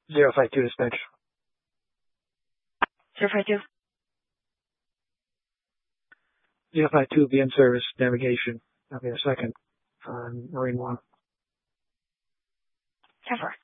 052 dispatch. 052. 052, be in service, navigation. I'll be a second on Marine 1. 10-4.